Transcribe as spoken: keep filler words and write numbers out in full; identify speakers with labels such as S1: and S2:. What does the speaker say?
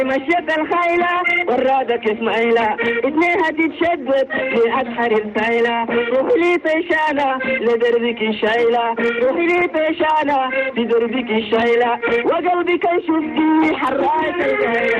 S1: مشيت الخيلة ورادك اسماعيلة اتنين هتتشدد في أسحر السايلة روحي لي طيشانة لدربك الشايلة روحي لي طيشانة لدربك الشايلة وقلبك يشوف حراية الجايلة